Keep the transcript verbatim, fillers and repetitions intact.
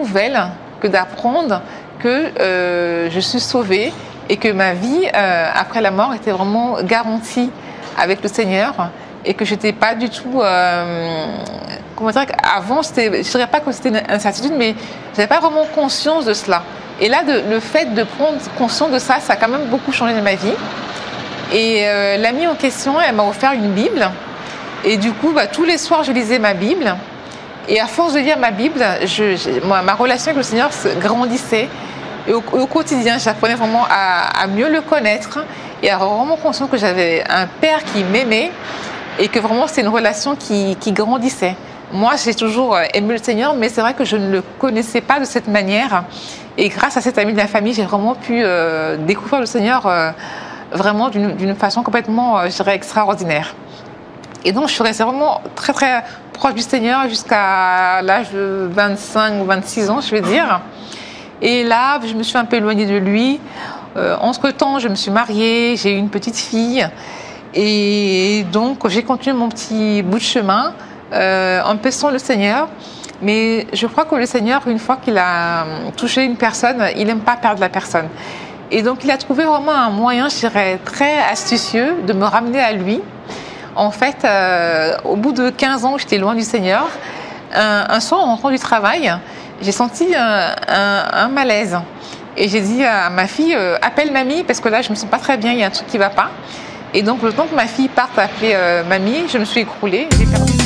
nouvelle que d'apprendre que euh, je suis sauvée et que ma vie euh, après la mort était vraiment garantie avec le Seigneur et que je n'étais pas du tout... Euh, comment dire, avant, je ne dirais pas que c'était une incertitude, mais je n'avais pas vraiment conscience de cela. Et là, de, le fait de prendre conscience de ça, ça a quand même beaucoup changé dans ma vie. Et euh, l'amie en question, elle m'a offert une Bible. Et du coup, bah, tous les soirs, je lisais ma Bible. Et à force de lire ma Bible, je, je, moi, ma relation avec le Seigneur se grandissait. Et au, au quotidien, j'apprenais vraiment à, à mieux le connaître et à avoir vraiment conscience que j'avais un Père qui m'aimait et que vraiment c'était une relation qui, qui grandissait. Moi, j'ai toujours aimé le Seigneur, mais c'est vrai que je ne le connaissais pas de cette manière. Et grâce à cet ami de la famille, j'ai vraiment pu euh, découvrir le Seigneur euh, vraiment d'une, d'une façon complètement, euh, je dirais, extraordinaire. Et donc, je suis restée vraiment très, très proche du Seigneur jusqu'à l'âge de vingt-cinq ou vingt-six ans, je vais dire. Et là, je me suis un peu éloignée de lui. Euh, entre-temps, je me suis mariée, j'ai eu une petite fille. Et donc, j'ai continué mon petit bout de chemin euh, en paissant le Seigneur. Mais je crois que le Seigneur, une fois qu'il a touché une personne, il n'aime pas perdre la personne. Et donc, il a trouvé vraiment un moyen, je dirais, très astucieux de me ramener à lui. En fait, euh, au bout de quinze ans, j'étais loin du Seigneur. Un, un soir, en rentrant du travail, j'ai senti un, un, un malaise. Et j'ai dit à ma fille, euh, appelle mamie, parce que là, je me sens pas très bien, il y a un truc qui va pas. Et donc, le temps que ma fille parte appeler euh, mamie, je me suis écroulée. J'ai perdu